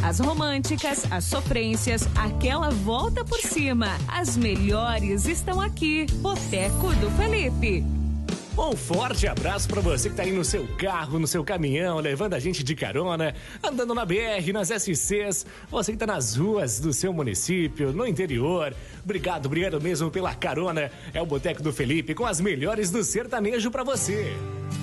As românticas, as sofrências, aquela volta por cima. As melhores estão aqui. Boteco do Felipe. Um forte abraço pra você que tá aí no seu carro, no seu caminhão, levando a gente de carona, andando na BR, nas SCs, você que tá nas ruas do seu município, no interior. Obrigado mesmo pela carona. É o Boteco do Felipe com as melhores do sertanejo pra você.